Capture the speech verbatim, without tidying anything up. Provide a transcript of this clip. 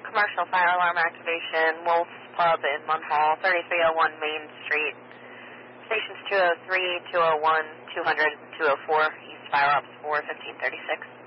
commercial fire alarm activation, Wolf's Pub in Munhall, thirty-three oh one Main Street. Stations two oh three, two oh one, two hundred, two oh four, East Fire Ops four, fifteen thirty-six.